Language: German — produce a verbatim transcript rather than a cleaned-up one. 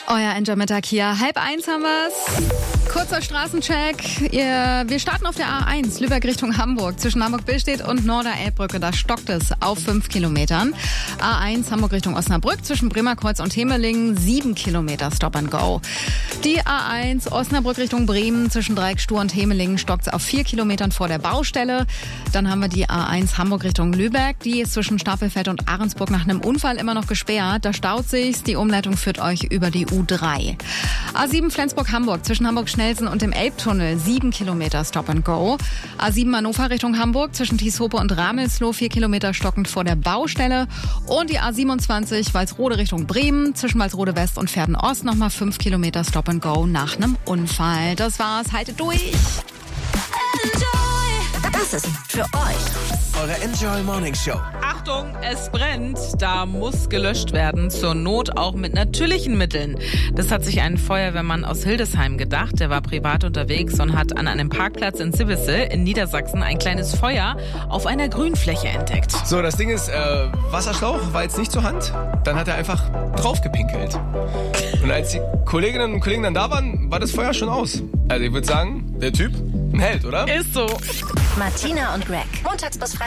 Euer Enjoy-Mittag hier. Halb eins haben wir's. Kurzer Straßencheck. Ihr, wir starten auf der A eins, Lübeck Richtung Hamburg. Zwischen Hamburg-Billstedt und Norder-Elbbrücke, da stockt es auf fünf Kilometern. A eins Hamburg Richtung Osnabrück, zwischen Bremerkreuz und Hemelingen, sieben Kilometer Stop and Go. Die A eins Osnabrück Richtung Bremen, zwischen Dreieckstuhr und Hemelingen, stockt es auf vier Kilometern vor der Baustelle. Dann haben wir die A eins Hamburg Richtung Lübeck. Die ist zwischen Stapelfeld und Ahrensburg nach einem Unfall immer noch gesperrt. Da staut sich's. Die Umleitung führt euch über die U drei. A sieben Flensburg-Hamburg, zwischen Hamburg-Schnellsen und dem Elbtunnel, sieben Kilometer Stop and Go. A sieben Hannover Richtung Hamburg, zwischen Tieshope und Ramelsloh, vier Kilometer stockend vor der Baustelle. Und die A siebenundzwanzig Walsrode Richtung Bremen, zwischen Walsrode West und Verden Ost, nochmal fünf Kilometer Stop and Go nach einem Unfall. Das war's, haltet durch. Das ist für euch eure Enjoy Morning Show. Achtung, es brennt. Da muss gelöscht werden. Zur Not auch mit natürlichen Mitteln. Das hat sich ein Feuerwehrmann aus Hildesheim gedacht. Der war privat unterwegs und hat an einem Parkplatz in Sivisse in Niedersachsen ein kleines Feuer auf einer Grünfläche entdeckt. So, das Ding ist, äh, Wasserschlauch war jetzt nicht zur Hand. Dann hat er einfach draufgepinkelt. Und als die Kolleginnen und Kollegen dann da waren, war das Feuer schon aus. Also ich würde sagen, der Typ, ein Held, oder? Ist so. Martina und Greg. Montags bis Freitags.